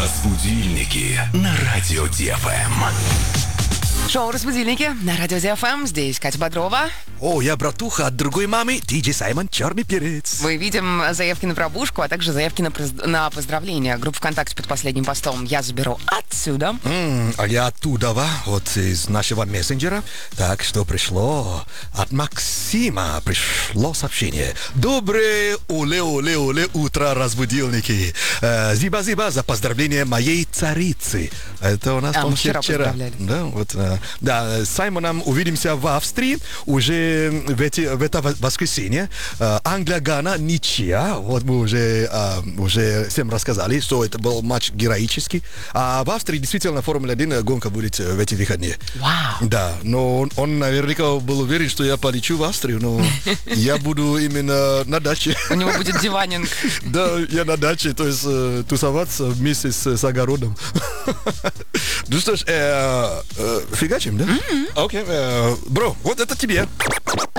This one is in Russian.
Разбудильники на радио ДФМ. Шоу «Разбудильники» на радио ДФМ. Здесь Катя Бодрова. О, я братуха от другой мамы, диджей Саймон Черный Перец. Мы видим заявки на пробушку, а также заявки на поздравления. Группа ВКонтакте под последним постом «Я заберу отсюда». А я оттуда, вот из нашего мессенджера. Так, что пришло? От Максима пришло сообщение. Доброе оле-оле-оле утро, разбудильники. Зиба-зиба за поздравление моей царицы. Это у нас, мы вчера поздравляли. Да, вот. Да, с Саймоном увидимся в Австрии уже в это воскресенье. Англия-Гана ничья. Вот мы уже всем рассказали, что это был матч героический. А в Австрии действительно Формула-1 гонка будет в эти выходные. Вау! Да, но он наверняка был уверен, что я полечу в Австрию, но я буду именно на даче. У него будет диванинг. Да, я на даче, то есть тусоваться вместе с огородом. Ну что ж, фигачим, да? Окей, бро, вот это тебе.